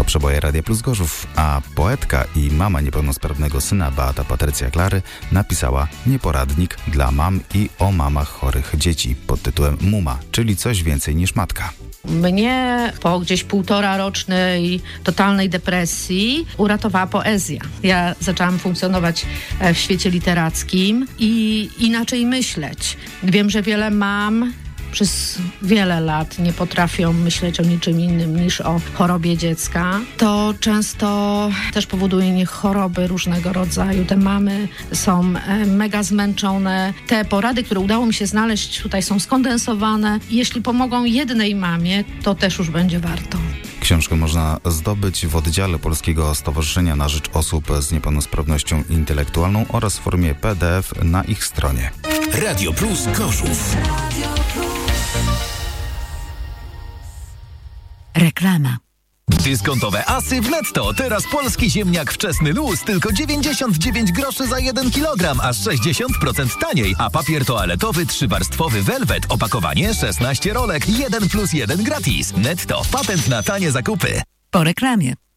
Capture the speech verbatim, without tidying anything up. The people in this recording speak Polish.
Przeboje Radia Plus Gorzów, a poetka i mama niepełnosprawnego syna Beata Patrycja Klary napisała nieporadnik dla mam i o mamach chorych dzieci pod tytułem Muma, czyli coś więcej niż matka. Mnie po gdzieś półtora rocznej totalnej depresji uratowała poezja. Ja zaczęłam funkcjonować w świecie literackim i inaczej myśleć. Wiem, że wiele mam przez wiele lat nie potrafią myśleć o niczym innym niż o chorobie dziecka. To często też powoduje niech choroby różnego rodzaju. Te mamy są mega zmęczone. Te porady, które udało mi się znaleźć, tutaj są skondensowane. Jeśli pomogą jednej mamie, to też już będzie warto. Książkę można zdobyć w oddziale Polskiego Stowarzyszenia na Rzecz Osób z Niepełnosprawnością Intelektualną oraz w formie P D F na ich stronie. Radio Plus Gorzów. Reklama. Dyskontowe asy w Netto. Teraz polski ziemniak wczesny luz tylko dziewięćdziesiąt dziewięć groszy za jeden kilogram, aż sześćdziesiąt procent taniej. A papier toaletowy trzywarstwowy Velvet, opakowanie szesnaście rolek, jeden plus jeden gratis. Netto. Patent na tanie zakupy. Po reklamie.